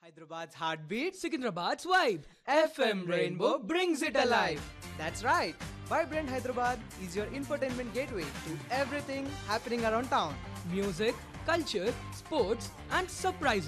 Hyderabad's heartbeat, Sikandrabad's vibe. FM Rainbow brings it alive. That's right. Vibrant Hyderabad is your infotainment gateway to everything happening around town. Music, culture, sports, and surprises.